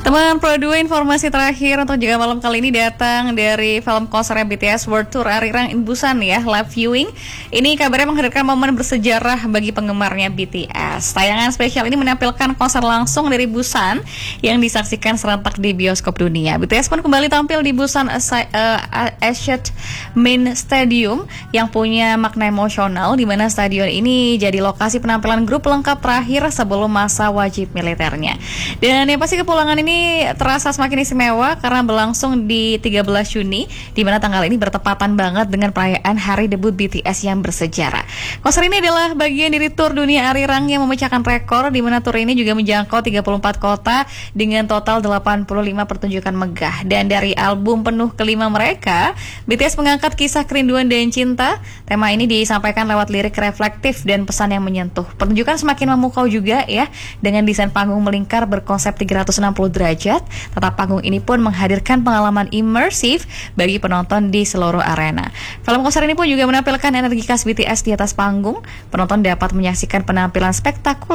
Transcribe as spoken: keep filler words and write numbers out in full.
Teman Pro dua, informasi terakhir untuk juga malam kali ini datang dari film konser B T S World Tour Arirang in Busan ya, live viewing. Ini kabarnya menghadirkan momen bersejarah bagi penggemarnya B T S. Tayangan spesial ini menampilkan konser langsung dari Busan yang disaksikan serentak di bioskop dunia. B T S pun kembali tampil di Busan Asiad Main Stadium yang punya makna emosional, di mana stadion ini jadi lokasi penampilan grup lengkap terakhir sebelum masa wajib militernya. Dan yang pasti kepulangan ini terasa semakin istimewa karena berlangsung di tiga belas Juni, di mana tanggal ini bertepatan banget dengan perayaan hari debut B T S yang bersejarah. Konser ini adalah bagian dari tur dunia Arirang yang memecahkan rekor, di mana tur ini juga menjangkau tiga puluh empat kota dengan total delapan puluh lima pertunjukan megah. Dan dari album penuh kelima mereka, B T S mengangkat kisah kerinduan dan cinta. Tema ini disampaikan lewat lirik reflektif dan pesan yang menyentuh. Pertunjukan semakin memukau juga ya, dengan desain panggung melingkar berkonsep tiga ratus enam puluh derajat. Tetap panggung ini pun menghadirkan pengalaman imersif bagi penonton di seluruh arena. Film konser ini pun juga menampilkan energi khas B T S di atas panggung. Penonton dapat menyaksikan penampilan spektakuler